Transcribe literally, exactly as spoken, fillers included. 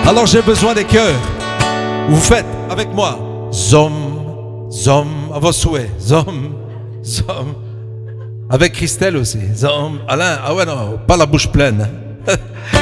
Alors j'ai besoin des cœurs. Vous faites avec moi. Zom, zom, à vos souhaits. Zom, zom. Avec Christelle aussi. Zom. Alain, ah ouais non, pas la bouche pleine.